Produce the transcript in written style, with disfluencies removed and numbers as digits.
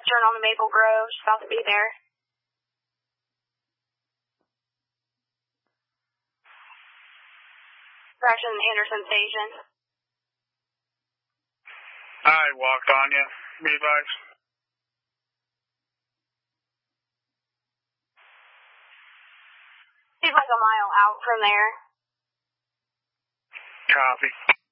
turn on the Maple Grove. She's about to be there. Direction Anderson Station. I walked on you. Be advised. She's like a mile out from there. Copy.